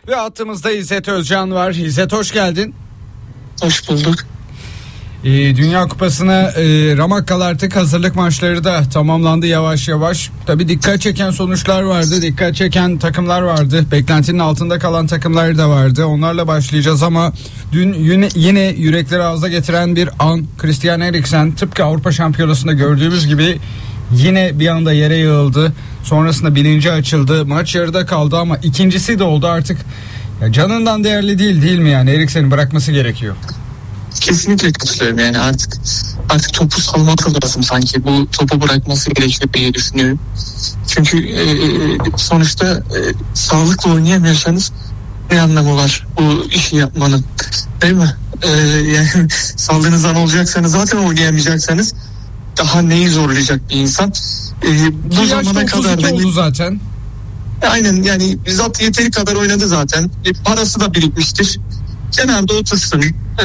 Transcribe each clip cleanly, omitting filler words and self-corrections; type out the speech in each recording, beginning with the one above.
Ve hattımızda İzzet Özcan var. İzzet, hoş geldin. Hoş bulduk. Dünya Kupası'na ramak kal artık, hazırlık maçları da tamamlandı yavaş yavaş. Tabii dikkat çeken sonuçlar vardı, dikkat çeken takımlar vardı. Beklentinin altında kalan takımlar da vardı. Onlarla başlayacağız ama dün yine yürekleri ağza getiren bir an. Christian Eriksen tıpkı Avrupa Şampiyonası'nda gördüğümüz gibi yine bir anda yere yığıldı. Sonrasında bilinci açıldı. Maç yarıda kaldı ama ikincisi de oldu artık. Ya canından değerli değil mi yani? Eriksen'i bırakması gerekiyor. Kesinlikle katılıyorum, yani artık topu salmak lazım sanki. Bu topu bırakması gerekiyor diye düşünüyorum. Çünkü sonuçta sağlıklı oynayamıyorsanız ne anlamı var bu işi yapmanın, değil mi? Yani sağlığınızdan olacaksanız, zaten oynayamayacaksanız daha neyi zorlayacak bir insan? Bu zamana kadar da oldu zaten. Aynen, yani bizzat yeteri kadar oynadı zaten. Parası da birikmiştir. Kenarda otursun.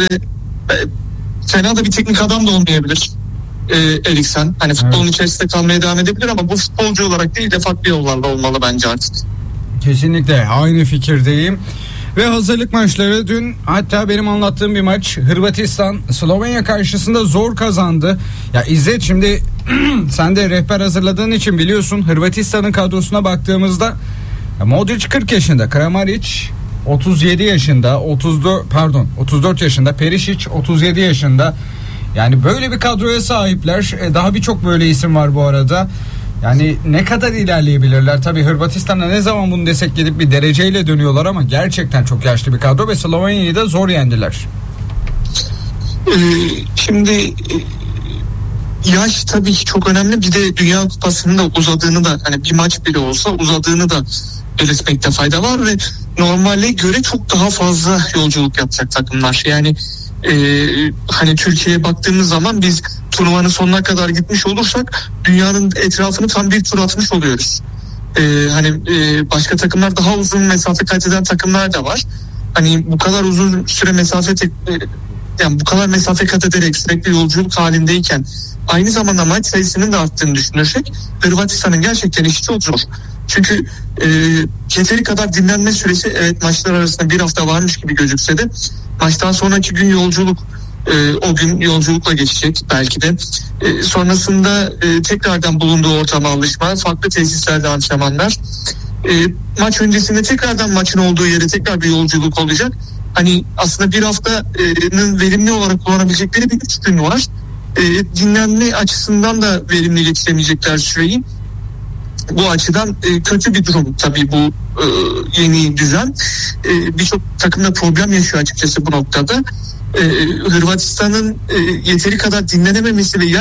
Fena da bir teknik adam da olmayabilir Eriksen. Hani futbolun içerisinde kalmaya devam edebilir ama bu futbolcu olarak değil de farklı yollarla olmalı bence artık. Kesinlikle aynı fikirdeyim. Ve hazırlık maçları dün, hatta benim anlattığım bir maç, Hırvatistan Slovenya karşısında zor kazandı. Ya İzzet, şimdi sen de rehber hazırladığın için biliyorsun, Hırvatistan'ın kadrosuna baktığımızda Modric 40 yaşında, Kramaric 37 yaşında, 34 yaşında, Perisic 37 yaşında. Yani böyle bir kadroya sahipler. Daha birçok böyle isim var bu arada. Yani ne kadar ilerleyebilirler? Tabii Hırvatistan'a ne zaman bunu desek gidip bir dereceyle dönüyorlar ama gerçekten çok yaşlı bir kadro ve Slovenya'yı da zor yendiler. Şimdi yaş tabii ki çok önemli. Bir de Dünya Kupası'nın da uzadığını da, hani bir maç bile olsa uzadığını da belirtmekte fayda var ve normale göre çok daha fazla yolculuk yapacak takımlar. Yani hani Türkiye'ye baktığımız zaman biz turnuvanın sonuna kadar gitmiş olursak dünyanın etrafını tam bir tur atmış oluyoruz. Hani başka takımlar, daha uzun mesafe kat eden takımlar da var. Hani bu kadar uzun süre yani bu kadar mesafe kat ederek sürekli yolculuk halindeyken aynı zamanda maç sayısının da arttığını düşünürsek Hırvatistan'ın gerçekten işi çok zor. Çünkü yeteri kadar dinlenme süresi, evet maçlar arasında bir hafta varmış gibi gözükse de maçtan sonraki gün yolculuk, o gün yolculukla geçecek belki de. Sonrasında tekrardan bulunduğu ortama alışma, farklı tesislerde antrenmanlar. Maç öncesinde tekrardan maçın olduğu yere tekrar bir yolculuk olacak. Hani aslında bir haftanın verimli olarak kullanabilecekleri bir 3 gün var. Dinlenme açısından da verimli geçiremeyecekler süreyi. Bu açıdan kötü bir durum tabii bu yeni düzen. Birçok takımda problem yaşıyor açıkçası bu noktada. Hırvatistan'ın yeteri kadar dinlenememesi ve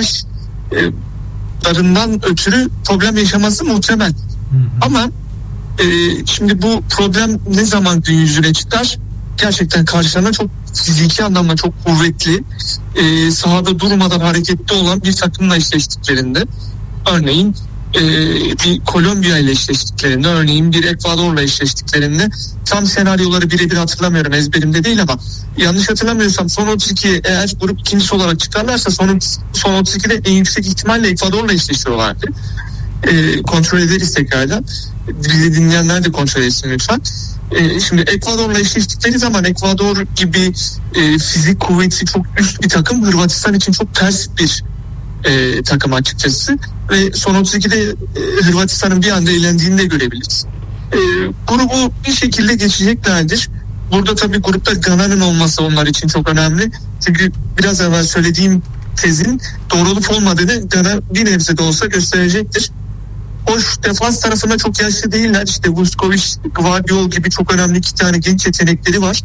yaşlarından ötürü problem yaşaması muhtemel. Ama şimdi bu problem ne zaman gün yüzüne çıkar? Gerçekten karşılarına çok fiziki anlamda çok kuvvetli, sahada durmadan hareketli olan bir takımla eşleştiklerinde, örneğin bir Kolombiya ile eşleştiklerinde, örneğin bir Ekvador'la eşleştiklerinde, tam senaryoları birebir hatırlamıyorum, ezberimde değil ama yanlış hatırlamıyorsam son 32 eğer grup ikincisi olarak çıkarlarsa son 32'de en yüksek ihtimalle Ekvador'la eşleşiyorlardı. Kontrol ederiz tekrardan. Bizi dinleyenler de kontrol etsin lütfen. Şimdi Ekvador'la eşleştikleri zaman Ekvador gibi fizik kuvveti çok üst bir takım Hırvatistan için çok ters bir takım açıkçası ve son 32'de Hırvatistan'ın bir anda eğlendiğini de görebiliriz. Grubu bir şekilde geçeceklerdir. Burada tabii grupta Gana'nın olması onlar için çok önemli. Çünkü biraz evvel söylediğim tezin doğru olup olmadığını Gana bir nebze de olsa gösterecektir. Hoş, defans tarafında çok yaşlı değiller. İşte Vuskovic, Gvardiol gibi çok önemli 2 tane genç yetenekleri var.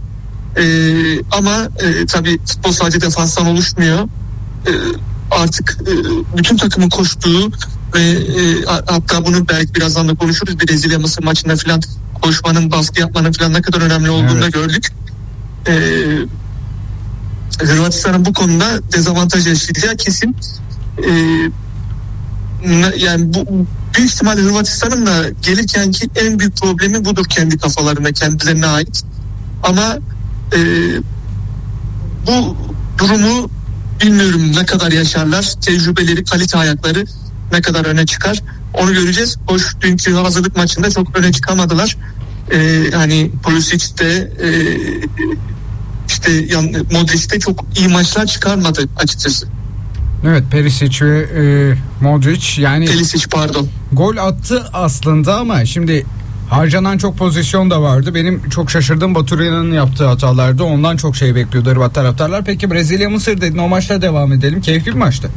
Ama tabii futbol sadece defanstan oluşmuyor. Artık bütün takımın koştuğu ve hatta bunu belki birazdan da konuşuruz. Brezilya Mısır maçında falan koşmanın, baskı yapmanın falan ne kadar önemli olduğunu da gördük. Hırvatistan'ın bu konuda dezavantaj yaşayacağı kesin. Yani bu büyük ihtimalle Hırvatistan'ın da gelirkenki en büyük problemi budur, kendi kafalarına, kendilerine ait. Ama bu durumu bilmiyorum ne kadar yaşarlar. Tecrübeleri, kalite ayakları ne kadar öne çıkar onu göreceğiz. Hoş, dünkü hazırlık maçında çok öne çıkamadılar. Hani Pulisic de işte Modric de çok iyi maçlar çıkarmadı açıkçası. Evet, Perisic ve Modric, yani Perisic pardon. Gol attı aslında ama şimdi harcanan çok pozisyon da vardı. Benim çok şaşırdığım Baturia'nın yaptığı hatalardı. Ondan çok şey bekliyordu Hırvat taraftarlar. Peki Brezilya Mısır dedin, o maçla devam edelim. Keyifli bir maçtı.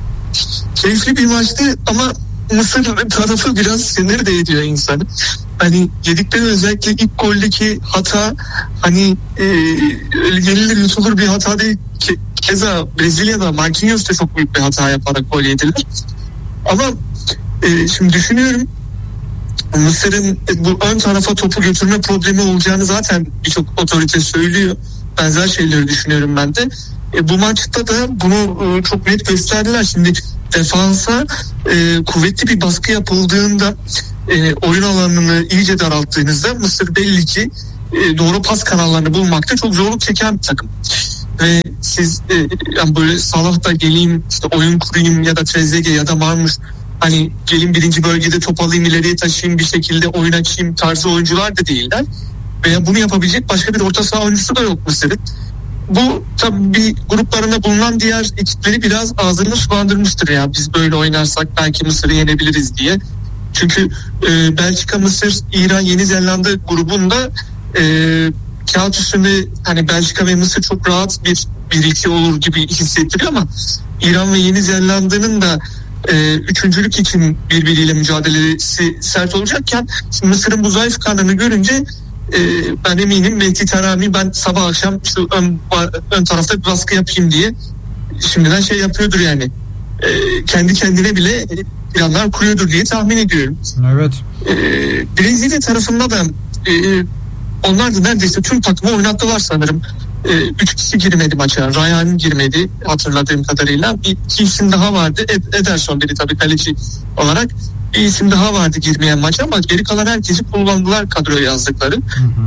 Keyifli bir maçtı ama Mısır tarafı biraz sinir de ediyor insanı. Hani yedikleri özellikle ilk goldeki hata hani yenilir yutulur bir hata değil. Keza Brezilya'da Marquinhos da çok büyük bir hata yaparak gol yediler. Ama şimdi düşünüyorum, Mısır'ın bu ön tarafa topu götürme problemi olacağını zaten birçok otorite söylüyor. Benzer şeyleri düşünüyorum ben de. Bu maçta da bunu çok net gösterdiler. Şimdi defansa kuvvetli bir baskı yapıldığında, oyun alanını iyice daralttığınızda Mısır belli ki doğru pas kanallarını bulmakta çok zorluk çeken bir takım. Ve siz yani böyle Salah da geleyim işte oyun kurayım ya da Trezeguet ya da Marmuş, hani gelin birinci bölgede top alayım ileriye taşıyayım bir şekilde oyun açayım tarzı oyuncular da değiller. Veya bunu yapabilecek başka bir orta saha oyuncusu da yok Mısır'ın. Bu tabii gruplarında bulunan diğer ekipleri biraz ağzını sulandırmıştır ya. Biz böyle oynarsak belki Mısır'ı yenebiliriz diye. Çünkü Belçika, Mısır, İran, Yeni Zelanda grubunda kağıt üstünde hani Belçika ve Mısır çok rahat bir iki olur gibi hissettiriyor ama İran ve Yeni Zelanda'nın da üçüncülük için birbiriyle mücadelesi sert olacakken şimdi Mısır'ın bu zayıf kanını görünce ben eminim Mehdi Tarami ben sabah akşam işte ön tarafta bir baskı yapayım diye şimdiden şey yapıyordur yani. Kendi kendine bile planlar kuruyordur diye tahmin ediyorum. Evet. Brezilya tarafında da onlar da neredeyse tüm takımı oynattılar sanırım. 3 kişi girmedi maça. Ryan girmedi hatırladığım kadarıyla. Bir iki isim daha vardı. Ederson biri tabii kaleci olarak. Bir isim daha vardı girmeyen maça ama geri kalan herkesi kullandılar kadroya yazdıkları.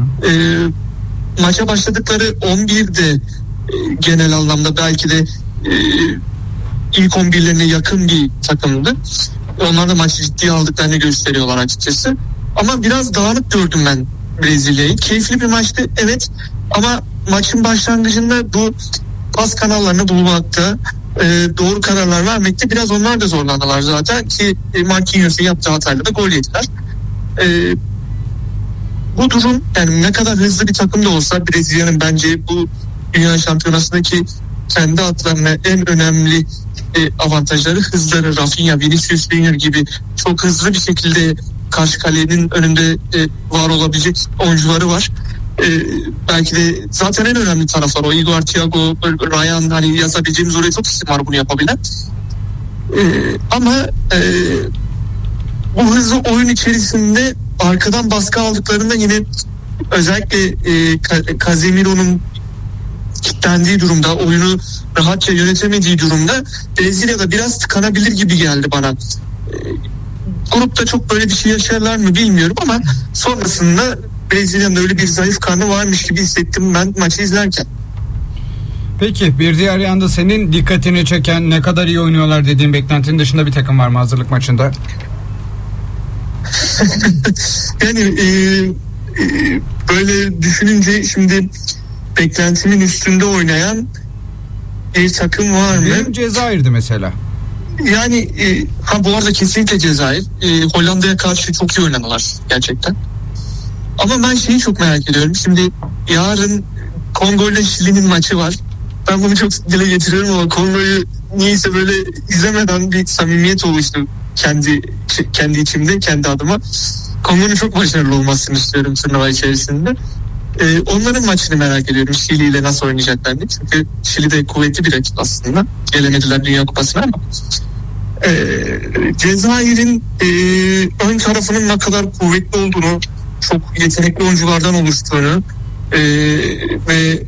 Maça başladıkları 11'de genel anlamda belki de ilk 11'lerine yakın bir takımdı. Onlar da maçı ciddiye aldıklarını gösteriyorlar açıkçası. Ama biraz dağınık gördüm ben Brezilya'yı. Keyifli bir maçtı evet ama maçın başlangıcında bu pas kanallarını bulmakta, doğru kararlar vermekte biraz onlar da zorlandılar zaten ki Marquinhos'un yaptığı hatayla da gol yediler. Bu durum yani ne kadar hızlı bir takım da olsa Brezilya'nın bence bu Dünya Şampiyonası'ndaki kendi atlarına en önemli avantajları hızları. Rafinha, Vinicius Junior gibi çok hızlı bir şekilde karşı kalenin önünde var olabilecek oyuncuları var. Belki de zaten en önemli taraflar o. Igor, Thiago, Ryan, hani yazabileceğimiz oraya çok isim var bunu yapabilen. Ama bu hızlı oyun içerisinde arkadan baskı aldıklarında yine özellikle Casemiro'nun kilitlendiği durumda, oyunu rahatça yönetemediği durumda Brezilya'da biraz tıkanabilir gibi geldi bana. Grupta çok böyle bir şey yaşarlar mı bilmiyorum ama sonrasında Brezilya'nın öyle bir zayıf karnı varmış gibi hissettim ben maçı izlerken. Peki bir diğer yanda senin dikkatini çeken, ne kadar iyi oynuyorlar dediğin beklentinin dışında bir takım var mı hazırlık maçında? Yani böyle düşününce şimdi beklentimin üstünde oynayan bir takım var mı? Benim Cezayir'di mesela. Yani bu arada kesinlikle Cezayir. Hollanda'ya karşı çok iyi oynadılar gerçekten. Ama ben şeyi çok merak ediyorum. Şimdi yarın Kongo ile Şili'nin maçı var. Ben bunu çok dile getiriyorum ama Kongo'yu niyeyse böyle izlemeden bir samimiyet oluştu kendi içimde, kendi adıma. Kongo'nun çok başarılı olmasını istiyorum turnuva içerisinde. Onların maçını merak ediyorum. Şili ile nasıl oynayacaklar diye. Çünkü Şili de kuvvetli bir rakip aslında. Gelemediler Dünya Kupası'na ama. Cezayir'in ön tarafının ne kadar kuvvetli olduğunu, çok yetenekli oyunculardan oluştuğunu ve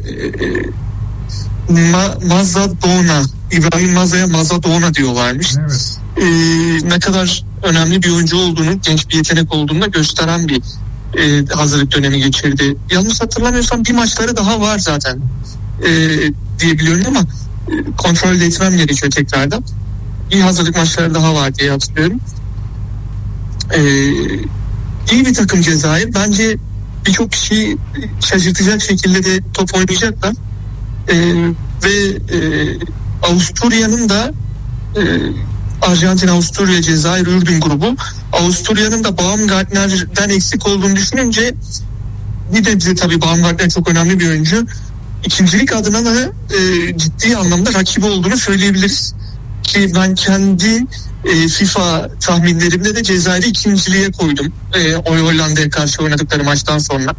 Mazadona, İbrahim Maza'ya Mazadona diyorlarmış. Evet. Ne kadar önemli bir oyuncu olduğunu, genç bir yetenek olduğunu da gösteren bir hazırlık dönemi geçirdi. Yanlış hatırlamıyorsam bir maçları daha var zaten diyebiliyorum ama kontrol etmem gerekiyor tekrardan. Bir hazırlık maçları daha var diye hatırlıyorum. İyi bir takım Cezayir. Bence birçok kişiyi şaşırtacak şekilde de top oynayacaklar. Ve Avusturya'nın da Arjantin, Avusturya, Cezayir, Ürdün grubu. Avusturya'nın da Baumgartner'den eksik olduğunu düşününce, bir de bize tabii Baumgartner çok önemli bir oyuncu. İkincilik adına da ciddi anlamda rakibi olduğunu söyleyebiliriz. Ki ben kendi FIFA tahminlerimde de Cezayir'i ikinciliğe koydum. Hollanda'ya karşı oynadıkları maçtan sonra.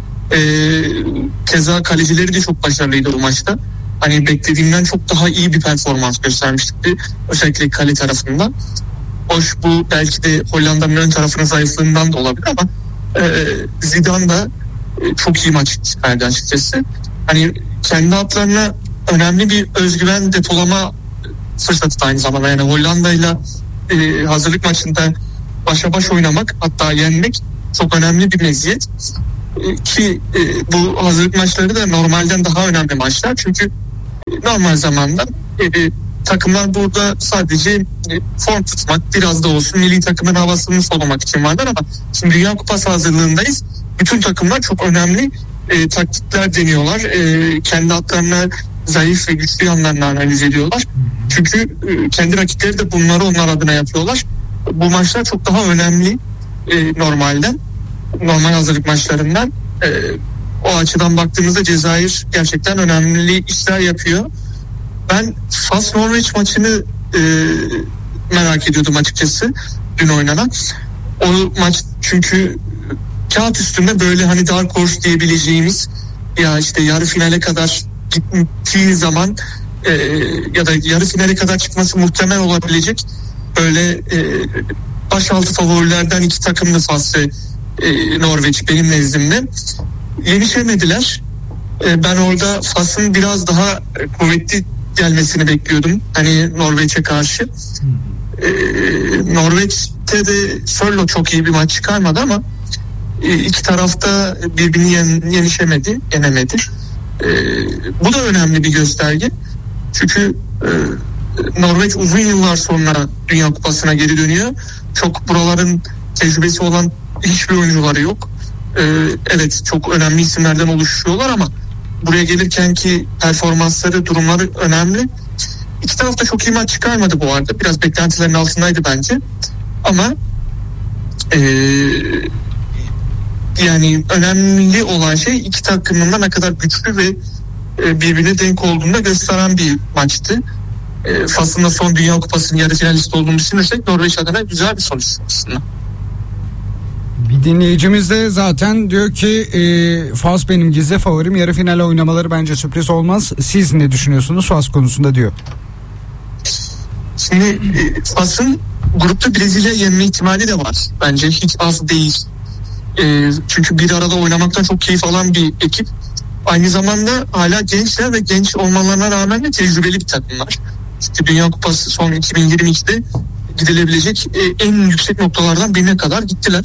Keza kalecileri de çok başarılıydı bu maçta. Hani beklediğimden çok daha iyi bir performans göstermişti. Özellikle kale tarafından. Hoş, bu belki de Hollanda'nın ön tarafının zayıflığından da olabilir ama Zidane da çok iyi maç çıkardı açıkçası. Hani kendi atlarına önemli bir özgüven depolama fırsatı da aynı zamanda. Yani Hollanda'yla hazırlık maçında başa baş oynamak, hatta yenmek çok önemli bir meziyet. Ki bu hazırlık maçları da normalden daha önemli maçlar. Çünkü normal zamanda takımlar burada sadece form tutmak, biraz da olsun milli takımın havasını solumak için varlar ama şimdi Dünya Kupası hazırlığındayız. Bütün takımlar çok önemli taktikler deniyorlar. Kendi hatlarına zayıf ve güçlü yanlarını analiz ediyorlar. Çünkü kendi rakipleri de bunları onlar adına yapıyorlar. Bu maçlar çok daha önemli normalden. Normal hazırlık maçlarından. O açıdan baktığımızda Cezayir gerçekten önemli işler yapıyor. Ben Fas-Norveç maçını merak ediyordum açıkçası, dün oynanan. O maç çünkü kağıt üstünde böyle hani dark horse diyebileceğimiz, ya işte yarı finale kadar gittiği zaman ya da yarı finale kadar çıkması muhtemel olabilecek böyle başaltı favorilerden iki takımlı Fas ve Norveç benim nezdimde. Yenişemediler. Ben orada Fas'ın biraz daha kuvvetli gelmesini bekliyordum. Hani Norveç'e karşı. Norveç'te de Sörlo çok iyi bir maç çıkarmadı ama iki tarafta birbirini yenemedi. Bu da önemli bir gösterge. Çünkü Norveç uzun yıllar sonra Dünya Kupası'na geri dönüyor. Çok buraların tecrübesi olan hiçbir oyuncuları yok. Evet, çok önemli isimlerden oluşuyorlar ama buraya gelirkenki performansları, durumları önemli. İki taraf da çok iyi maç çıkarmadı bu arada. Biraz beklentilerin altındaydı bence. Ama yani önemli olan şey iki takımın da ne kadar güçlü ve birbirine denk olduğunu da gösteren bir maçtı. Fas'ın da son Dünya Kupası'nın yarı finalist olduğunu düşünürsek Norveç adına güzel bir sonuç aslında. Bir dinleyicimiz de zaten diyor ki Fas benim gizli favorim, yarı final oynamaları bence sürpriz olmaz. Siz ne düşünüyorsunuz Fas konusunda diyor. Şimdi Fas'ın grupta Brezilya yenme ihtimali de var. Bence hiç az değil. Çünkü bir arada oynamaktan çok keyif alan bir ekip. Aynı zamanda hala gençler ve genç olmalarına rağmen de tecrübeli bir takımlar. Çünkü Dünya Kupası son 2022'de gidilebilecek en yüksek noktalardan birine kadar gittiler.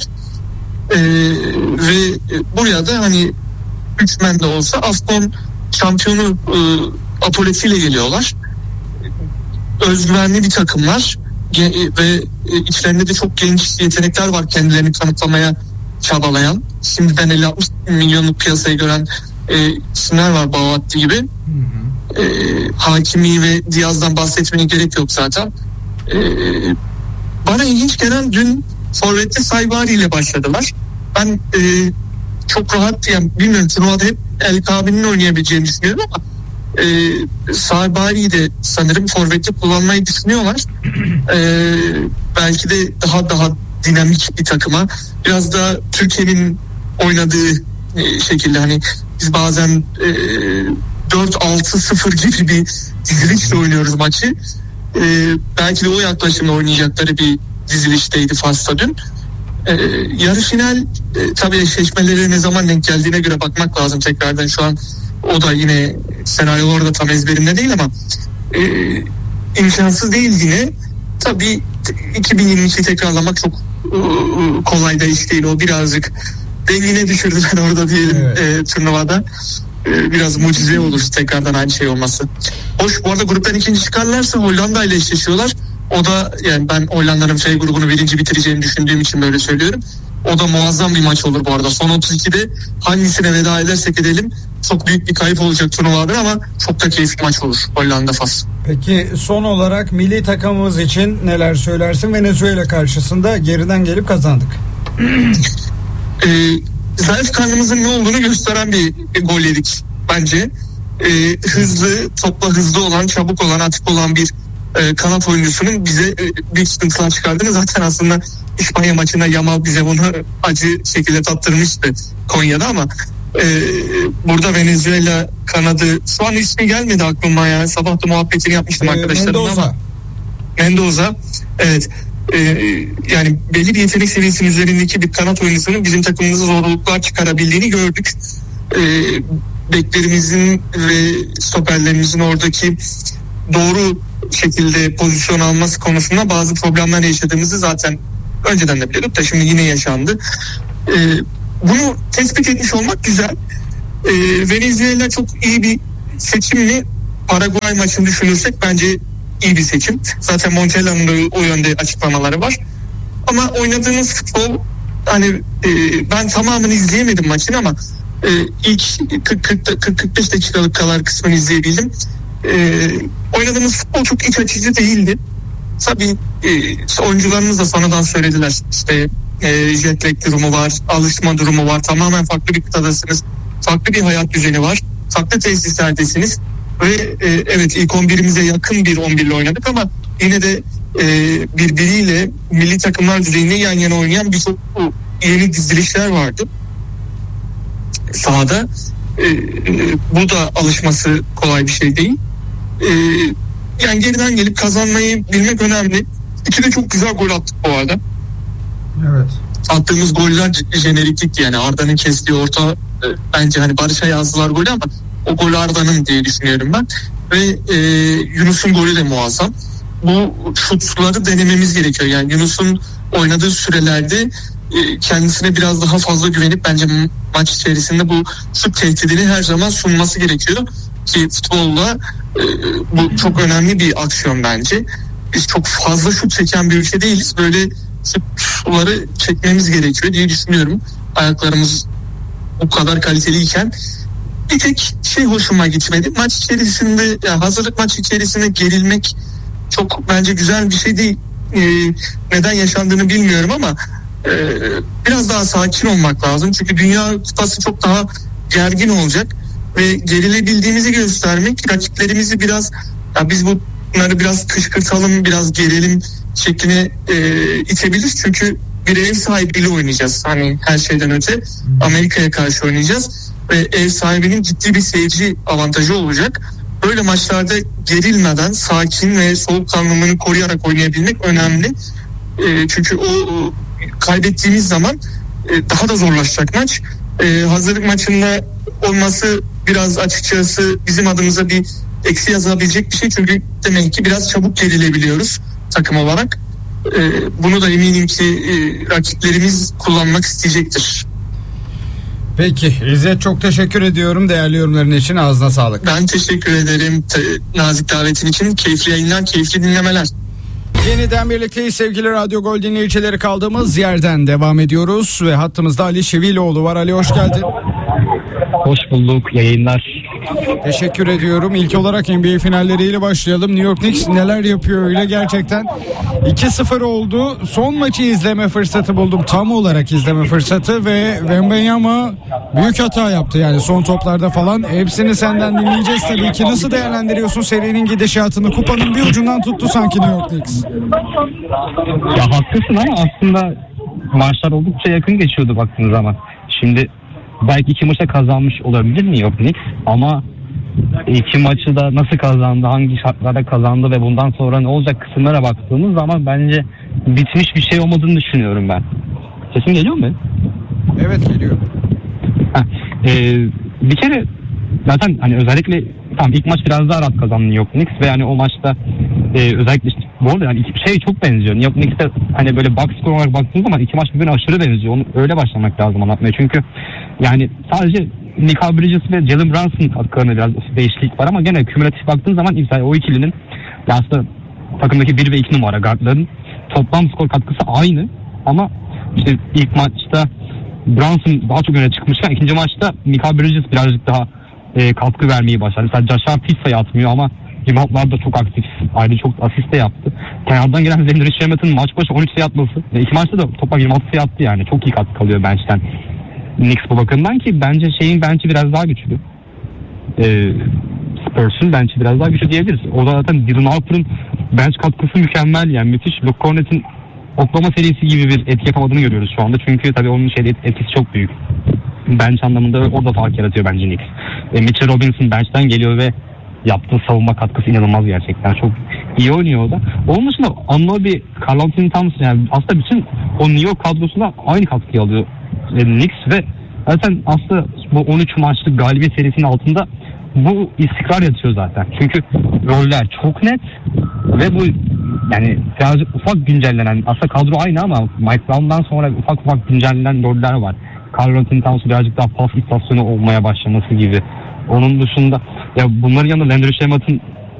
Ve buraya da hani 3 men de olsa Afcon şampiyonu apoletiyle geliyorlar. Özgüvenli bir takımlar ve içlerinde de çok genç yetenekler var, kendilerini kanıtlamaya çabalayan. Şimdiden 50-60 milyonluk piyasayı gören isimler var, Bağatti gibi. Hakimi ve Diaz'dan bahsetmeye gerek yok zaten. Bana ilginç gelen, dün forvette Saibari ile başladılar. Ben çok rahat, yani bilmiyorum, turnuvada hep El Kabe'nin oynayabileceğini düşünüyorum ama Saibari'yi de sanırım forvette kullanmayı düşünüyorlar. Belki de daha dinamik bir takıma, biraz da Türkiye'nin oynadığı şekilde, hani biz bazen 4-6-0 gibi bir dizilişle oynuyoruz maçı. Belki de o yaklaşımla oynayacakları bir dizilişteydi Fas'ta dün. Yarı final tabii eşleşmeleri ne zaman denk geldiğine göre bakmak lazım tekrardan. Şu an o da yine senaryolar da tam ezberimde değil ama imkansız değil yine. Tabii 2022'yi tekrarlamak çok kolay da iş değil. O birazcık dengine düşürdüler orada diyelim, evet. Turnuvada. Biraz mucize olur tekrardan aynı şey olması. Hoş, bu arada gruptan ikinci çıkarlarsa Hollanda ile eşleşiyorlar. O da, yani ben Hollanda'nın grubunu birinci bitireceğini düşündüğüm için böyle söylüyorum. O da muazzam bir maç olur bu arada. Son 32'de hangisine veda edersek edelim çok büyük bir kayıp olacak turnuvadır ama çok da keyifli maç olur Hollanda-Fas. Peki son olarak milli takımımız için neler söylersin? Venezuela karşısında geriden gelip kazandık. Zayıf karnımızın ne olduğunu gösteren bir gol yedik bence. Hızlı, topla hızlı olan, çabuk olan, atik olan bir kanat oyuncusunun bize büyük sıkıntılar çıkardığını zaten aslında İspanya maçında Yamal bize bunu acı şekilde tattırmıştı Konya'da ama burada Venezuela kanadı şu an ismi gelmedi aklıma ya. Sabah da muhabbetini yapmıştım arkadaşlarımla ama Mendoza. Evet. Yani belli bir yetenek seviyesinin üzerindeki bir kanat oyuncusunun bizim takımımıza zorluklar çıkarabildiğini gördük. Beklerimizin ve stoperlerimizin oradaki doğru şekilde pozisyon alması konusunda bazı problemler yaşadığımızı zaten önceden de biliyorduk da şimdi yine yaşandı. Bunu tespit etmiş olmak güzel. Venezuela çok iyi bir seçim mi? Paraguay maçını düşünürsek bence iyi bir seçim. Zaten Montella'nın da o yönde açıklamaları var. Ama oynadığımız futbol hani ben tamamını izleyemedim maçın ama ilk 40-45 dakikalık kadar kısmını izleyebildim. Oynadığımız futbol çok iç açıcı değildi. Tabii oyuncularımız da sonradan söylediler. İşte jet lag durumu var, alışma durumu var. Tamamen farklı bir kıtadasınız. Farklı bir hayat düzeni var. Farklı tesislerdesiniz. Ve evet ilk 11'imize yakın bir 11 ile oynadık ama yine de birbiriyle milli takımlar düzeyinde yan yana oynayan birçok yeni dizilişler vardı sahada. Bu da alışması kolay bir şey değil. Yani geriden gelip kazanmayı bilmek önemli. İki de çok güzel gol attık bu arada. Evet. Attığımız goller jeneriklikti yani Arda'nın kestiği orta bence hani Barış'a yazdılar golü ama o gol Arda'nın diye düşünüyorum ben. Ve Yunus'un golü de muazzam. Bu şutları denememiz gerekiyor. Yani Yunus'un oynadığı sürelerde kendisine biraz daha fazla güvenip bence maç içerisinde bu şut tehdidini her zaman sunması gerekiyor. Ki futbolda bu çok önemli bir aksiyon bence. Biz çok fazla şut çeken bir ülke değiliz. Böyle şutları çekmemiz gerekiyor diye düşünüyorum. Ayaklarımız bu kadar kaliteliyken. Bir tek şey hoşuma gitmedi. Maç içerisinde, yani hazırlık maç içerisinde gerilmek çok bence güzel bir şey değil. Neden yaşandığını bilmiyorum ama biraz daha sakin olmak lazım. Çünkü Dünya Kupası çok daha gergin olacak ve gerilebildiğimizi göstermek rakiplerimizi biraz ya biz bunları biraz kışkırtalım, biraz gerelim şekline itebilir. Çünkü bir ev sahibiyle oynayacağız. Hani her şeyden öte Amerika'ya karşı oynayacağız ve ev sahibinin ciddi bir seyirci avantajı olacak. Böyle maçlarda gerilmeden sakin ve soğukkanlılığını koruyarak oynayabilmek önemli. Çünkü o kaybettiğimiz zaman daha da zorlaşacak maç. Hazırlık maçında olması biraz açıkçası bizim adımıza bir eksi yazabilecek bir şey. Çünkü demek ki biraz çabuk gerilebiliyoruz takım olarak. Bunu da eminim ki rakiplerimiz kullanmak isteyecektir. Peki İzzet, çok teşekkür ediyorum değerli yorumların için, ağzına sağlık. Ben teşekkür ederim nazik davetin için. Keyifli yayınlar, keyifli dinlemeler. Yeniden birlikteyiz sevgili Radyo Gol dinleyicileri, kaldığımız yerden devam ediyoruz ve hattımızda Ali Şeviloğlu var. Ali, hoş geldin. Hoş bulduk, yayınlar. Teşekkür ediyorum. İlk olarak NBA finalleriyle başlayalım. New York Knicks neler yapıyor öyle gerçekten. 2-0 oldu. Son maçı izleme fırsatı buldum. Tam olarak izleme fırsatı ve Wembanyama büyük hata yaptı. Yani son toplarda falan. Hepsini senden dinleyeceğiz tabii ki. Nasıl değerlendiriyorsun serinin gidişatını? Kupanın bir ucundan tuttu sanki New York Knicks. Ya haklısın ama aslında maçlar oldukça yakın geçiyordu baktığın zaman. Şimdi belki 2 maçta kazanmış olabilir mi New York Knicks ama 2 maçı da nasıl kazandı, hangi şartlarda kazandı ve bundan sonra ne olacak kısımlara baktığımız zaman bence bitmiş bir şey olmadığını düşünüyorum ben. Sesim geliyor mu? Evet, geliyor. Bir kere zaten hani özellikle tam ilk maç biraz daha rahat kazandı New York Knicks ve yani o maçta özellikle işte, bu arada yani iki şey çok benziyor. New York Knicks'te hani böyle box score olarak baktığınız zaman iki maç birbirine aşırı benziyor. Onu öyle başlamak lazım anlatmaya. Çünkü yani sadece Mikal Bridges ve Jalen Brunson'ın katkılarında biraz değişiklik var ama gene kümülatif baktığın zaman o ikilinin aslında takımdaki 1 ve 2 numara guardların toplam skor katkısı aynı ama işte ilk maçta Brunson daha çok öne çıkmışken ikinci maçta Mikal Bridges birazcık daha katkı vermeyi başardı. Mesela Josh Hart hiç sayı atmıyor ama reboundlar da çok aktif. Ayrıca çok asist de yaptı. Kenardan gelen Landry Shamet'in maç başı 13 sayı atması ve iki maçta da toplam 26 sayı attı yani. Çok iyi katkı kalıyor bench'ten. Knicks bu bakımdan ki bence bench'i biraz daha güçlü. Spurs'un bench'i biraz daha güçlü diyebiliriz. O da zaten Dylan Harper'ın bench katkısı mükemmel yani müthiş. Luke Cornett'in Oklahoma serisi gibi bir etki yapamadığını görüyoruz şu anda. Çünkü tabii onun etkisi çok büyük. Bench anlamında orada fark yaratıyor bence Knicks. Mitchell Robinson bench'ten geliyor ve yaptığı savunma katkısı inanılmaz gerçekten. Çok iyi oynuyor o da. Onun dışında Anunoby, Karl-Anthony Towns yani aslında bütün o New York kadrosuna aynı katkıyı alıyor Knicks ve zaten aslında bu 13 maçlık galibiyet serisinin altında bu istikrar yatıyor zaten. Çünkü roller çok net ve bu yani birazcık ufak güncellenen aslında kadro aynı ama Mike Brown'dan sonra ufak güncellenen roller var. Karl-Anthony Towns birazcık daha pas istasyonu olmaya başlaması gibi. Onun dışında ya bunların yanında Landry Shamet'in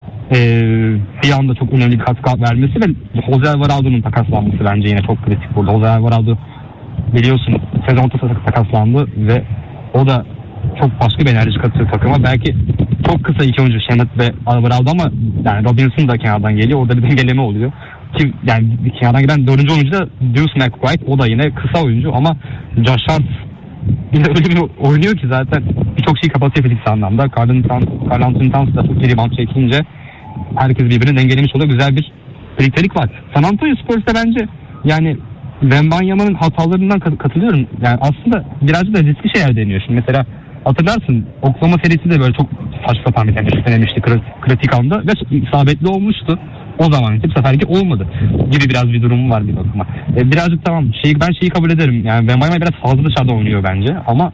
bir anda çok önemli bir katkı vermesi ve Jose Alvarado'nun takaslanması bence yine çok kritik burada. Jose Alvarado biliyorsun sezon ortası takaslandı ve o da çok başka bir enerji katıyor takıma. Belki çok kısa iki oyuncu Shamet ve Alvarado ama yani Robinson da kenardan geliyor. Orada bir dengeleme oluyor. Ki yani kenardan gelen dördüncü oyuncu da Deuce McBride. O da yine kısa oyuncu ama Josh Hart yine öyle bir oynuyor ki zaten birçok şeyi kapatıyor fiziksel anlamda. Karl-Anthony Towns da çok geri bant çekince herkes birbirini dengelemiş oluyor. Güzel bir birliktelik var. San Antonio Spurs'ta bence yani Wembanyama'nın hatalarından katılıyorum. Yani aslında birazcık da riskli şeyler deniyor. Şimdi mesela hatırlarsın Oklahoma serisi de böyle çok saçma sapan bir denemişti kritik anda ve isabetli olmuştu. O zaman bu seferki olmadı gibi biraz bir durum var bir bakıma. Birazcık tamam ben şeyi kabul ederim. Yani Wembanyama biraz fazla dışarıda oynuyor bence ama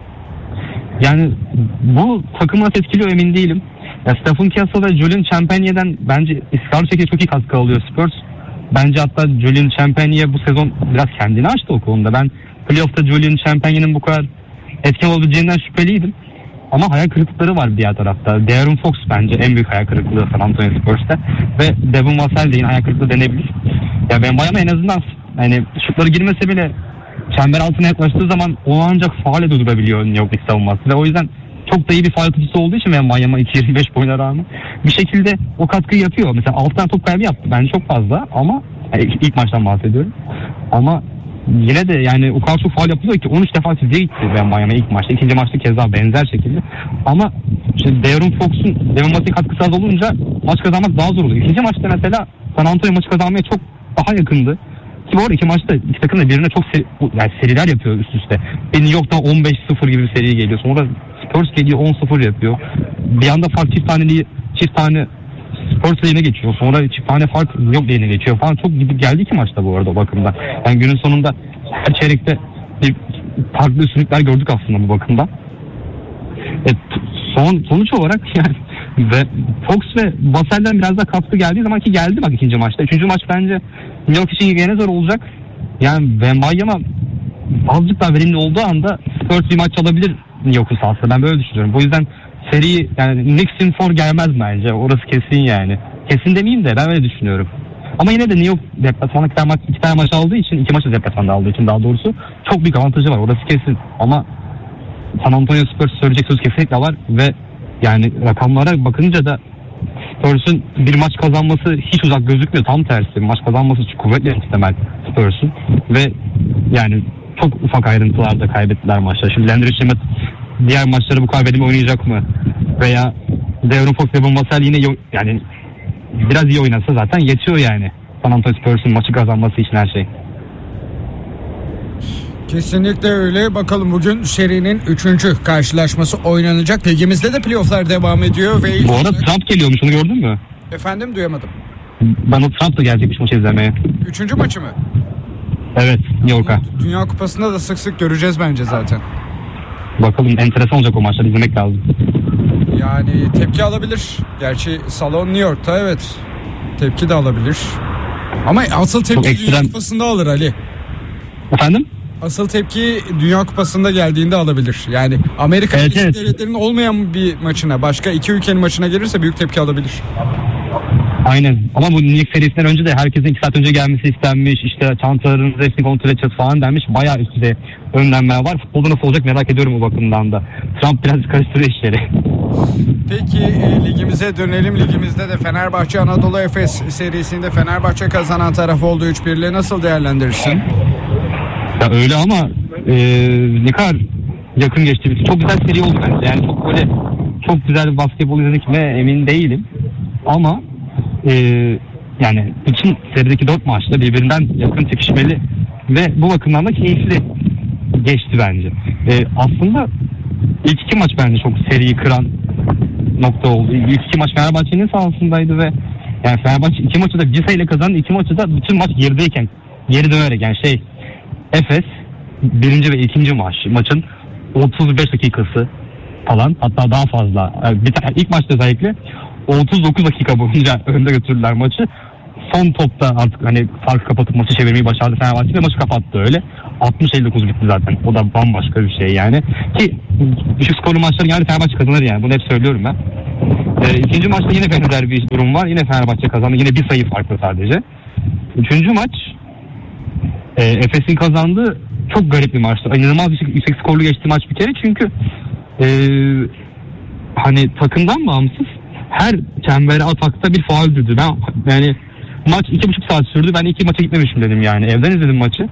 yani bu takımı nasıl etkiliyor emin değilim. Ya Stephen Castle ve Julian Champagne'den bence istikrarlı şekilde çok iyi katkı alıyor Spurs. Bence hatta Julian Champagne bu sezon biraz kendini açtı o konuda. Ben playoff'ta Julian Champagne'nin bu kadar etkin olabileceğinden şüpheliydim. Ama hayal kırıklıkları var diğer tarafta. De'Aaron Fox bence en büyük hayal kırıklığı San Antonio Spurs'ta. Ve Devin Vassell de yine hayal kırıklığı denebilir. Ya Wembanyama en azından hani şutları girmese bile çember altına yaklaştığı zaman onu ancak faale durdurabiliyor New York Knicks savunması. Ve o yüzden çok da iyi bir faal tutucusu olduğu için Wembanyama 2.25 boyuna rağmen bir şekilde o katkıyı yapıyor. Mesela 6 tane top kaybı yaptı. Bence çok fazla ama yani ilk maçtan bahsediyorum. Ama yine de yani o kadar çok faal yapılıyor ki 13 defa çizgiye gitti Wembanyama ilk maçta. İkinci maçta keza benzer şekilde. Ama işte De'Aaron Fox'un Devin Vassell'in katkısı az olunca maç kazanmak daha zor oluyor. İkinci maçta mesela San Antonio maçı kazanmaya çok daha yakındı. Ki bu arada iki maçta iki takım da birbirine çok seriler yapıyor üst üste. New York'tan 15-0 gibi bir seri geliyor. Sonra Spurs geliyor 10-0 yapıyor. Bir anda fark çift tane Spurs lehine geçiyor. Sonra çift tane fark New York lehine geçiyor falan. Çok gidip geldi iki maçta bu arada o bakımdan. Yani günün sonunda her çeyrekte farklı üstünlükler gördük aslında bu bakımdan. Sonuç olarak yani ve Fox ve Vassell'den biraz daha katkı geldiği zaman ki geldi bak ikinci maçta. Üçüncü maç bence New York için gene zor olacak. Yani Wembanyama azıcık daha verimli olduğu anda Spurs bir maç alabilir New York'un sahasında. Ben böyle düşünüyorum. Bu yüzden seri yani Knicks'in for gelmez bence. Orası kesin yani. Kesin demeyeyim de ben öyle düşünüyorum. Ama yine de New York deplasmanda iki tane maç aldığı için, iki maçı deplasmanda aldığı için daha doğrusu çok büyük avantajı var. Orası kesin. Ama San Antonio Spurs söyleyecek söz kesinlikle var ve yani rakamlara bakınca da Spurs'un bir maç kazanması hiç uzak gözükmüyor. Tam tersi. Maç kazanması kuvvetli muhtemel Spurs'un ve yani çok ufak ayrıntılarda kaybettiler maçta. Şimdi Landry Shamet diğer maçları bu kaybedimi oynayacak mı? Veya De'Aaron Fox ve Devin Vassell yine yani biraz iyi oynasa zaten yetiyor yani. San Antonio Spurs'un maçı kazanması için her şey. Kesinlikle öyle. Bakalım bugün serinin 3. karşılaşması oynanacak. Ligimizde de playofflar devam ediyor. Ve bu arada Trump geliyormuş, onu gördün mü? Efendim, duyamadım. Bana Trump da gelecekmiş maçı izlemeye. 3. maçı mı? Evet, New York'a. Dünya Kupası'nda da sık sık göreceğiz bence zaten. Bakalım, enteresan olacak o maçları, izlemek lazım. Yani tepki alabilir. Gerçi salon New York'ta, evet. Tepki de alabilir. Ama asıl tepki Dünya Kupası'nda alır Ali. Efendim? Asıl tepki Dünya Kupası'nda geldiğinde alabilir. Yani Amerika Birleşik Devletleri'nin olmayan bir maçına, başka iki ülkenin maçına gelirse büyük tepki alabilir. Aynen. Ama bu Nick serisinden önce de herkesin 2 saat önce gelmesi istenmiş. İşte çantalarınızı hepsini kontrol edeceğiz falan denmiş. Bayağı üstüde önlemler var. Futbolda nasıl olacak merak ediyorum o bakımdan da. Trump biraz karıştırıyor işleri. Peki ligimize dönelim. Ligimizde de Fenerbahçe Anadolu Efes serisinde Fenerbahçe kazanan taraf oldu 3-1'le. Nasıl değerlendirirsin? Ya öyle ama ne kadar yakın geçti. Çok güzel seri oldu bence. Yani çok böyle çok güzel bir basketbol izledik mi emin değilim. Ama yani bütün serideki 4 maçta birbirinden yakın çekişmeli ve bu bakımdan da keyifli geçti bence. Aslında ilk 2 maç bence çok seriyi kıran nokta oldu. İlk 2 maç Fenerbahçe'nin sahasındaydı ve yani Fenerbahçe 2 maçı da 1 sayıyla kazandı. 2 maçı da bütün maç gerideyken geri dönerek yani Efes 1. ve 2. maçın 35 dakikası falan, hatta daha fazla. İlk maçta özellikle 39 dakika boyunca önde götürdüler maçı. Son topta artık hani farkı kapatıp maçı çevirmeyi başardı Fenerbahçe ve maçı kapattı öyle. 60-59 bitti zaten. O da bambaşka bir şey yani. Ki düşük skorlu maçları yani Fenerbahçe kazanır yani. Bunu hep söylüyorum ben. İkinci maçta yine benzer bir durum var. Yine Fenerbahçe kazandı. Yine bir sayı farklı sadece. Üçüncü maç Efes'in kazandığı çok garip bir maçtı. İnanılmaz yüksek skorlu geçti maç bir kere. Çünkü hani takımdan bağımsız her çembere atakta bir faul dürdü. Ben yani maç 2,5 saat sürdü. Ben 2 maça gitmemişim dedim yani. Evden izledim maçı.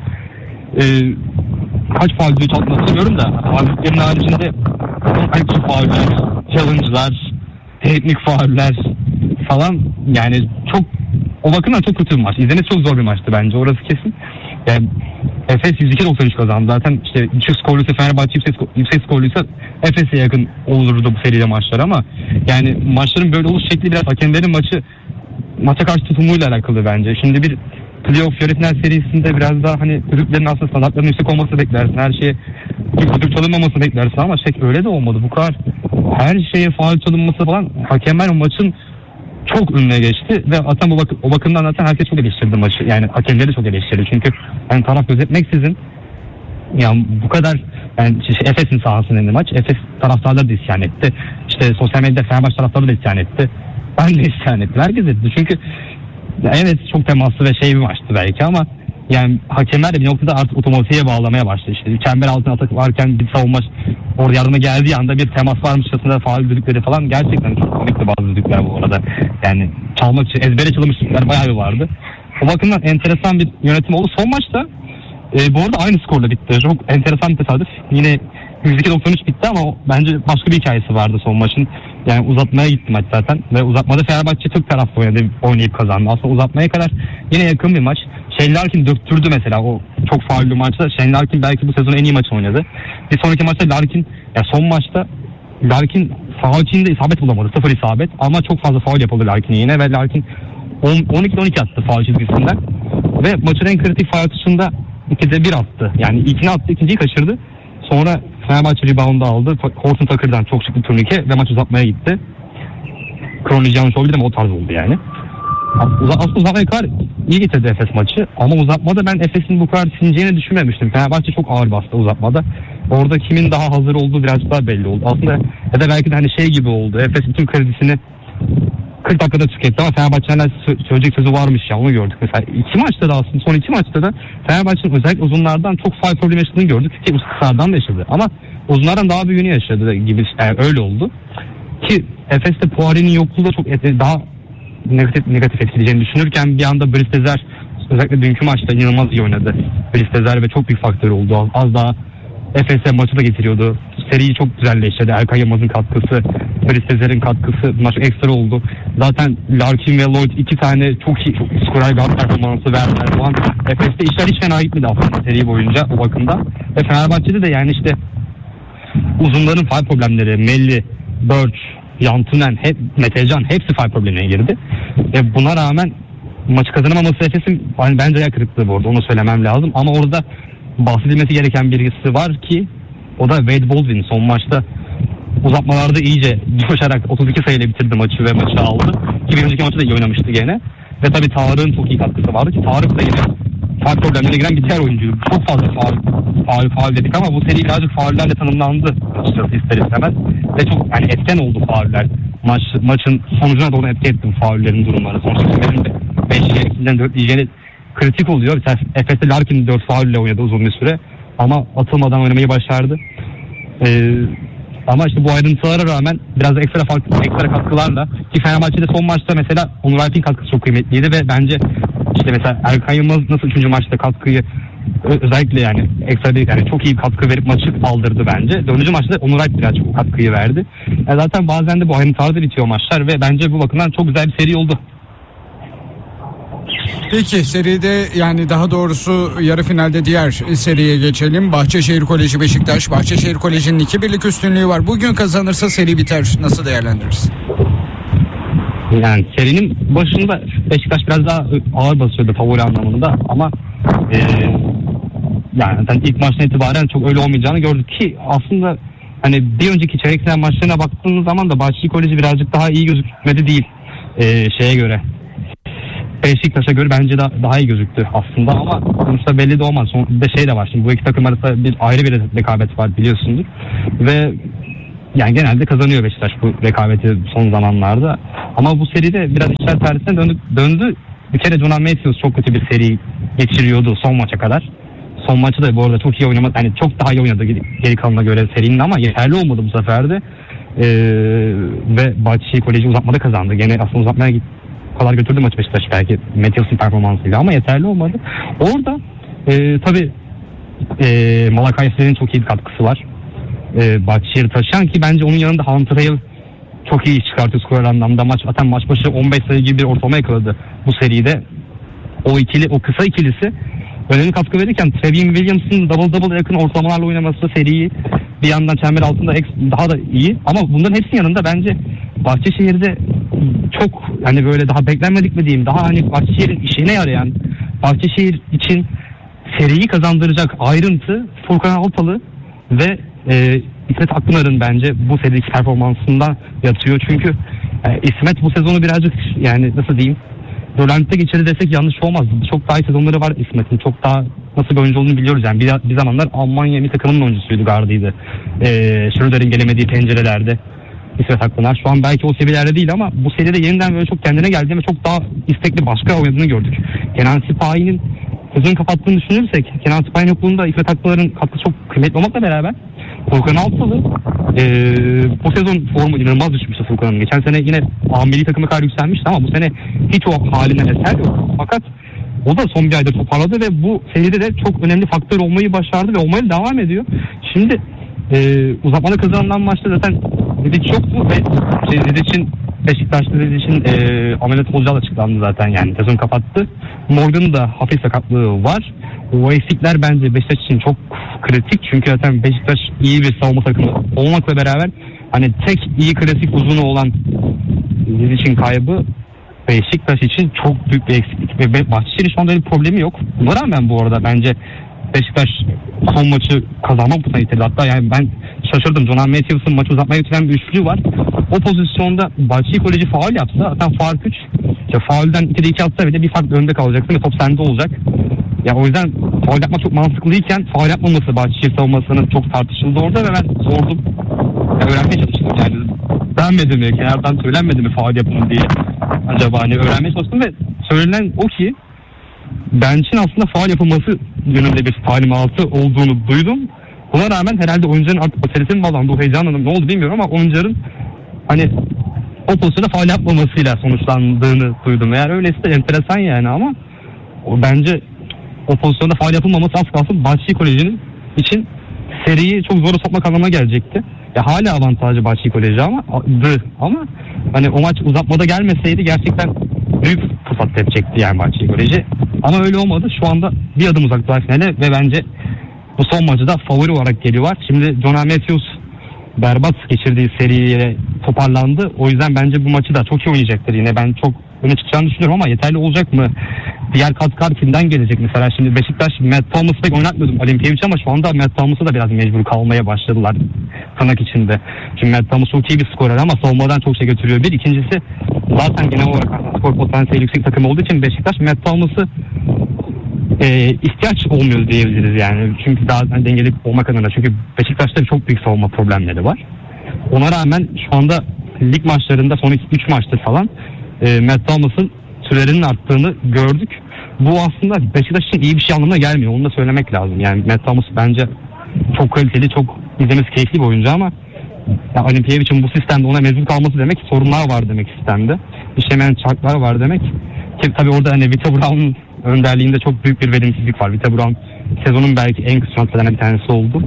Kaç faul dürdü hatırlamıyorum da faullerin haricinde çok fauller, challenge'lar, teknik fauller falan yani çok o bakımdan çok kötü bir maç. İzlemesi çok zor bir maçtı bence. Orası kesin. Yani Efes 102-93 kazandı. Zaten işte düşük skorluysa Fenerbahçe yüksek skorluysa Efes'e yakın olurdu bu seride maçlar ama yani maçların böyle oluş şekli biraz hakemlerin maça karşı tutumuyla alakalı bence. Şimdi bir playoff yönetmenler serisinde biraz daha hani kulüplerin aslında standartlarının yüksek olması beklersin. Her şeye düdük çalınmaması beklersin ama öyle de olmadı. Bu kadar her şeye faul çalınması falan hakemler maçın çok önüne geçti ve zaten o bakımdan zaten herkes çok eleştirdi maçı. Yani hakemleri çok eleştirdi. Çünkü yani taraf gözetmeksizin yani bu kadar yani Efes'in sahasında maç. Efes taraftarları da isyan etti. İşte sosyal medyada Fenerbahçe taraftarları da isyan etti. Ben de isyan ettim. Herkes etti. Çünkü evet çok temaslı ve bir maçtı belki ama yani hakemler de bir noktada artık otomatiğe bağlamaya başladı. İşte çember altına atak varken bir savunma orada yardıma geldiği anda bir temas varmışçasına faul düdükleri falan gerçekten çok komikti bazı düdükler bu arada. Yani çalmak için ezbere çalınmış düdükler bayağı bir vardı. O bakımdan enteresan bir yönetim oldu. Son maçta bu arada aynı skorla bitti. Çok enteresan bir tesadüf. Yine 102-93 bitti ama bence başka bir hikayesi vardı son maçın. Yani uzatmaya gitti maç zaten. Ve uzatmada Fenerbahçe çok taraflı oynayıp kazandı. Aslında uzatmaya kadar yine yakın bir maç. Shane Larkin döktürdü mesela o çok faullü maçta. Shane Larkin belki bu sezon en iyi maçı oynadı. Bir sonraki maçta Larkin, ya son maçta Larkin faul içinde isabet bulamadı. 0 isabet ama çok fazla faul yapıldı Larkin'e yine ve Larkin 12-12 attı faul çizgisinden. Ve maçın en kritik faul atışında 2'de 1 attı. Yani ilkini attı, ikinciyi kaçırdı. Sonra Fenerbahçe rebound'u aldı. Horton Tucker'dan çok şık bir turnike ve maç uzatmaya gitti. Kronica'nın olabilir ama o tarz oldu yani. Aslında uzatmaya kadar iyi getirdi Efes maçı. Ama uzatmada ben Efes'in bu kadar sineceğini düşünmemiştim. Fenerbahçe çok ağır bastı uzatmada. Orada kimin daha hazır olduğu birazcık daha belli oldu. Aslında ya da belki de hani gibi oldu. Efes bütün kredisini 40 dakikada tüketti ama Fenerbahçe'nin söyleyecek sözü varmış ya, onu gördük. Mesela son iki maçta da Fenerbahçe'nin özellikle uzunlardan çok faul problemi yaşadığını gördük ki kısalardan da yaşadı. Ama uzunlardan daha büyüğünü yaşadı gibi öyle oldu. Ki Efes'te Poirier'in yokluğu da çok daha negatif etkileyeceğini düşünürken bir anda Brice Tezer özellikle dünkü maçta inanılmaz iyi oynadı. Brice Tezer ve çok büyük faktör oldu. Az daha Efes'e maçı da getiriyordu. Seriyi çok güzelleştirdi. Erkan Yılmaz'ın katkısı, Brice Tezer'in katkısı maç ekstra oldu. Zaten Larkin ve Lloyd 2 tane çok iyi skorer guard performansı verdiler. O an Efes'te işler hiç fena gitmedi aslında seri boyunca o bakımdan. Ve Fenerbahçe'de de yani işte uzunların faul problemleri, Melli, Birch, Yantunen, Metecan hepsi faul problemine girdi. Ve buna rağmen maçı kazanamaması Efes'in bence ayak kırıklığı bu arada, onu söylemem lazım. Ama orada bahsedilmesi gereken birisi var ki o da Wade Baldwin. Son maçta uzatmalarda iyice coşarak 32 sayıyla bitirdi maçı ve maçı aldı. Ki bir önceki maçta da iyi oynamıştı gene. Ve tabii Tarık'ın çok iyi katkısı vardı ki Tarık da yine faul problemlerine giren bir diğer oyuncu. Çok fazla faul dedik ama bu seri birazcık faullerle tanımlandı açıkçası ister istemez. Ve çok yani etken oldu fauller. maçın sonucuna doğru etki ettim faullerin durumları. Sonuçta benim de 5'den 4 diyeceğini kritik oluyor. Mesela Efes'te Larkin 4 faulle oynadı uzun bir süre ama atılmadan oynamayı başardı. Ama işte bu ayrıntılara rağmen biraz ekstra katkılarla ki Fenerbahçe'de son maçta mesela Onur Alp'in katkısı çok kıymetliydi ve bence işte mesela Erkan Yılmaz nasıl 3. maçta katkıyı özellikle yani ekstra bir yani çok iyi katkı verip maçı aldırdı bence. 4. maçta Onur Alp biraz çok katkıyı verdi. Zaten bazen de bu ayrıntılarda bitiyor maçlar ve bence bu bakımdan çok güzel bir seri oldu. Peki seride yani daha doğrusu yarı finalde diğer seriye geçelim. Bahçeşehir Koleji Beşiktaş. Bahçeşehir Koleji'nin 2-1'lik üstünlüğü var. Bugün kazanırsa seri biter. Nasıl değerlendirirsin? Yani serinin başında Beşiktaş biraz daha ağır basıyordu favori anlamında ama yani ilk maçtan itibaren çok öyle olmayacağını gördük ki aslında hani bir önceki çeyrek final maçlarına baktığımız zaman da Bahçeşehir Koleji birazcık daha iyi gözükmedi değil şeye göre. Beşiktaş'a göre bence daha iyi gözüktü aslında ama sonuçta belli de olmaz. Bir de şey de var şimdi bu iki takım arasında ayrı bir rekabet var biliyorsundur ve yani genelde kazanıyor Beşiktaş bu rekabeti son zamanlarda ama bu seride biraz işler tersine döndü. Bir kere Jonan Matthews çok kötü bir seri geçiriyordu son maça kadar. Son maçı da bu arada çok iyi oynamadı. Yani çok daha iyi oynadı geri kalanına göre serinin ama yeterli olmadı bu sefer de. Ve Bahçeşehir Koleji uzatmada kazandı. Gene aslında uzatmaya kadar götürdü maçı Beşiktaş belki Matthews'ın performansıyla ama yeterli olmadı. Orada tabii Malakay Sler'in çok iyi bir katkısı var. Bahçeşehir'i taşıyan ki bence onun yanında Hunter Hale çok iyi iş çıkartıyor skorer anlamda. Maç başı 15 sayı gibi bir ortalama yakaladı bu seride. O kısa ikilisi önemli katkı verirken Trevion Williams'ın double yakın ortalamalarla oynaması seriyi bir yandan çember altında daha da iyi. Ama bunların hepsinin yanında bence Bahçeşehir'de çok hani böyle daha beklenmedik mi diyeyim daha hani Bahçeşehir'in işine yarayan Bahçeşehir için seriyi kazandıracak ayrıntı Furkan Altalı ve İsmet Akpınar'ın bence bu serideki performansından yatıyor. Çünkü İsmet bu sezonu birazcık yani nasıl diyeyim Rölanti'de geçirdi desek yanlış olmaz. Çok daha iyi sezonları var İsmet'in. Çok daha nasıl bir oyuncu olduğunu biliyoruz yani. Bir zamanlar Almanya bir takımının oyuncusuydu, gardıydı. Schröder'in gelemediği pencerelerde İsmet Akpınar. Şu an belki o seviyelerde değil ama bu seride yeniden böyle çok kendine geldi ve çok daha istekli başka oynadığını gördük. Kenan Sipahi'nin sezonu kapattığını düşünürsek Kenan Sipahi'nin yokluğunda İsmet Akpınar'ın katkısı çok kıymetli olmakla beraber Furkan Altalı bu sezon formu inanılmaz düşmüştü Furkan'ın. Geçen sene yine milli takıma kadar yükselmişti ama bu sene hiç o halinden eser yok. Fakat o da son bir ayda toparladı ve bu seride de çok önemli faktör olmayı başardı ve olmaya devam ediyor. Şimdi uzatmada kazanılan maçta zaten Didic yoktu ve Didic'in Beşiktaş'ta Didic'in ameliyat olacağı açıklandı zaten yani sezon kapattı. Morgan'ın da hafif sakatlığı var. O eksikler bence Beşiktaş için çok kritik çünkü zaten Beşiktaş iyi bir savunma takımı olmakla beraber hani tek iyi klasik uzunu olan Didic'in kaybı Beşiktaş için çok büyük bir eksiklik ve Bahçeşehir'in şu anda öyle bir problemi yok. Buna rağmen bu arada bence Beşiktaş son maçı kazanmak bu sayıda. Hatta yani ben şaşırdım. Jonan Matthews'ın maçı uzatmaya götüren bir üçlü var. O pozisyonda Bahçeşehir Koleji faul yapsa zaten fark 3. İşte faulden 2'de 2 atsa bile bir fark önde kalacaksın ve top sende olacak. Ya o yüzden faul yapmak çok mantıklıyken faul yapmaması Bahçeşehir savunmasının çok tartışıldı orada ve ben sordum. Ya öğrenmeye çalıştım yani. Denmedi mi? Kenardan söylenmedi mi faul yapın diye. Acaba hani öğrenmeye çalıştım ve söylenen o ki bench'in aslında faul yapılması yönünde bir talimatı olduğunu duydum. Buna rağmen herhalde oyuncuların artık basiretinin mi bağlandı, o heyecanlandım ne oldu bilmiyorum ama oyuncuların hani o pozisyonda faul yapmamasıyla sonuçlandığını duydum. Eğer öyleyse de enteresan yani ama bence o pozisyonda faul yapılmaması az kalsın Bahçeşehir Koleji'nin için seriyi çok zor sokmak anlamına gelecekti. Ya hala avantajı Bahçeşehir Koleji ama hani o maç uzatmada gelmeseydi gerçekten büyük fırsat tepecekti yani Bahçeşehir Koleji. Ama öyle olmadı. Şu anda bir adım uzakta finale ve bence bu son maçı da favori olarak geliyor. Şimdi Jonan Matthews berbat geçirdiği seriye toparlandı. O yüzden bence bu maçı da çok iyi oynayacaktır yine. Ben çok öne çıkacağını düşünüyorum ama yeterli olacak mı? Diğer katkılar kimden gelecek mesela? Şimdi Beşiktaş Matt Thomas'ı pek oynatmıyordum Olimpiyevich ama şu anda Matt Thomas'a da biraz mecbur kalmaya başladılar tırnak içinde. Çünkü Matt Thomas çok iyi bir skorer ama savunmadan çok şey götürüyor. Bir ikincisi zaten genel olarak skor potansiyeli yüksek takım olduğu için Beşiktaş Matt Thomas'ı ihtiyaç olmuyor diyebiliriz yani. Çünkü daha dengeli olmak adına. Çünkü Beşiktaş'ta çok büyük savunma problemleri var. Ona rağmen şu anda lig maçlarında son 3 maçtır falan Matt Thomas'ın sürelerinin arttığını gördük. Bu aslında Beşiktaş için iyi bir şey anlamına gelmiyor. Onu da söylemek lazım. Yani Matt Thomas bence çok kaliteli, çok izlemesi keyifli bir oyuncu ama Olimpiyevic'in bu sistemde ona mecbur kalması demek sorunlar var demek sistemde. İşlemeyen çarklar var demek. Ki tabii orada hani Vita Brown'un önderliğinde çok büyük bir verimsizlik var. Vita Brown sezonun belki en kısmetlerden bir tanesi oldu.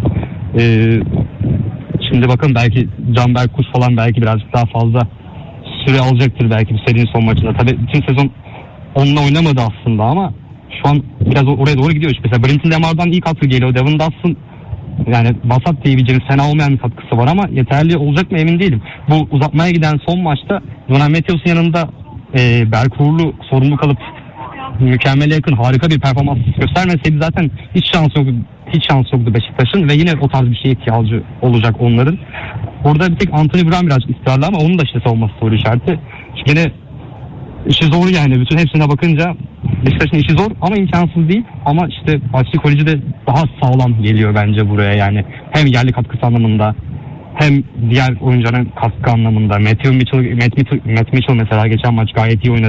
Şimdi bakın belki Canberk Kuş falan belki birazcık daha fazla süre alacaktır belki bu serinin son maçında. Tabii bütün sezon onunla oynamadı aslında ama şu an biraz oraya doğru gidiyor. Mesela Brenton Demar'dan iyi katkı geliyor. Devin Dawson yani vasat diyebileceğimiz fena olmayan bir katkısı var ama yeterli olacak mı emin değilim. Bu uzatmaya giden son maçta Jonan Matthews'un yanında Berk Uğurlu sorumlu kalıp mükemmele yakın harika bir performans göstermeseydi zaten hiç şans yoktu Beşiktaş'ın ve yine o tarz bir şeye ihtiyacı olacak onların. Orada bir tek Anthony Brown biraz ısrarlı ama onun da işte savunması soru işareti. Yine işi zor yani. Bütün hepsine bakınca Beşiktaş'ın işi zor ama imkansız değil. Ama işte Başlı Koleji de daha sağlam geliyor bence buraya yani. Hem yerli katkısı anlamında hem diğer oyuncuların katkı anlamında. Matt Mitchell mesela geçen maç gayet iyi oynadı.